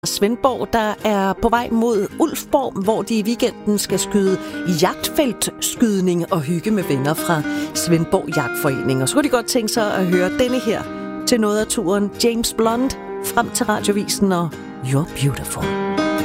Svendborg, der er på vej mod Ulfborg, hvor de i weekenden skal skyde jagtfeltskydning og hygge med venner fra Svendborg Jagtforening. Og så kunne de godt tænke sig at høre denne her til noget af turen. James Blunt frem til Radiovisen og You're Beautiful.